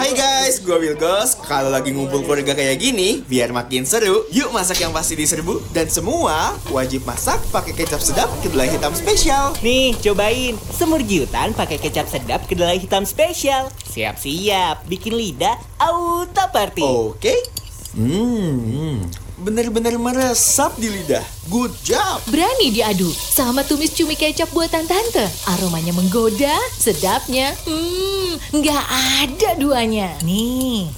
Hai guys, gue Wilgos. Kalau lagi ngumpul keluarga kayak gini, biar makin seru, yuk masak yang pasti diserbu. Dan semua wajib masak pakai kecap sedap kedelai hitam spesial. Nih, cobain semur jiutan pakai kecap sedap kedelai hitam spesial. Siap-siap, bikin lidah auto party. Oke. Bener-bener meresap di lidah. Good job. Berani diadu sama tumis cumi kecap buatan tante. Aromanya menggoda, sedapnya, nggak ada duanya. Nih,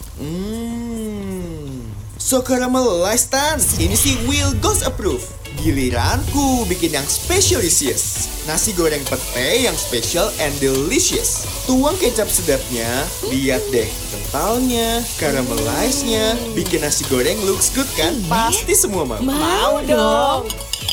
So caramelized Tan. Ini sih Wilgos approve. Giliranku bikin yang specialisious. Nasi goreng pete yang special and delicious. Tuang kecap sedapnya, lihat deh kentalnya, caramelized-nya. Bikin nasi goreng looks good kan? Pasti semua mau. Mau dong.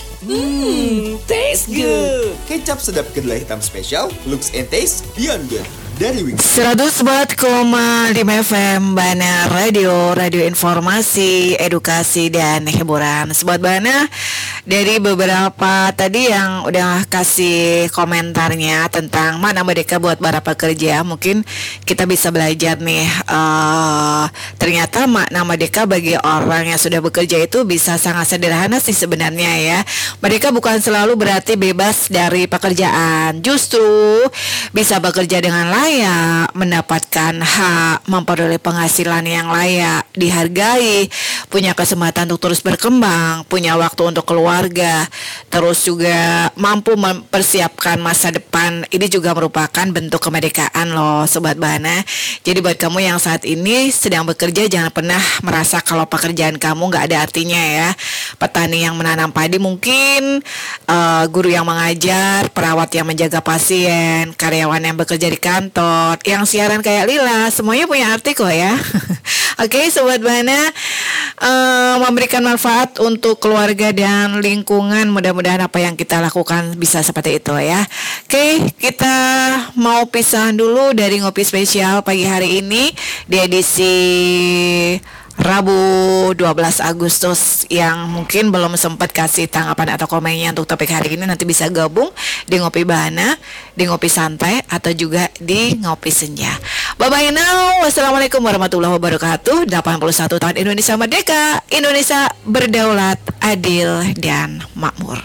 taste good. Kecap sedap kedelai hitam spesial, looks and taste beyond good. Dari Wings. 104,5 FM Bana Radio, radio informasi, edukasi, dan hiburan. Sobat Bana, dari beberapa tadi yang udah kasih komentarnya tentang mana merdeka buat para pekerja, mungkin kita bisa belajar nih, ternyata makna merdeka bagi orang yang sudah bekerja itu bisa sangat sederhana sih sebenarnya ya. Merdeka bukan selalu berarti bebas dari pekerjaan, justru bisa bekerja dengan layak, mendapatkan hak, memperoleh penghasilan yang layak, dihargai, punya kesempatan untuk terus berkembang, punya waktu untuk keluarga, terus juga mampu mempersiapkan masa depan. Ini juga merupakan bentuk kemerdekaan loh Sobat Bana. Jadi buat kamu yang saat ini sedang bekerja, jangan pernah merasa kalau pekerjaan kamu gak ada artinya ya. Petani yang menanam padi mungkin, guru yang mengajar, perawat yang menjaga pasien, karyawan yang bekerja di kantor, yang siaran kayak Lila, semuanya punya arti kok ya. Oke, Sobat Bana, memberikan manfaat untuk keluarga dan lingkungan. Mudah-mudahan apa yang kita lakukan bisa seperti itu ya. Oke, kita mau pisah dulu dari Ngopi Spesial pagi hari ini di edisi Rabu 12 Agustus. Yang mungkin belum sempat kasih tanggapan atau komennya untuk topik hari ini, nanti bisa gabung di Ngopi Bana, di Ngopi Santai, atau juga di Ngopi Senja. Bye-bye now. Wassalamualaikum warahmatullahi wabarakatuh. 81 tahun Indonesia Merdeka, Indonesia berdaulat, adil, dan makmur.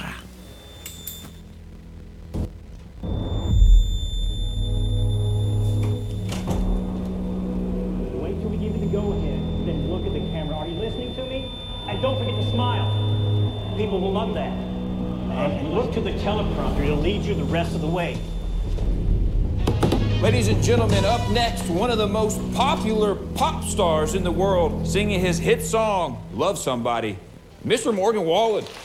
And don't forget to smile. People will love that. And look to the teleprompter. It'll lead you the rest of the way. Ladies and gentlemen, up next, one of the most popular pop stars in the world, singing his hit song, Love Somebody, Mr. Morgan Wallen.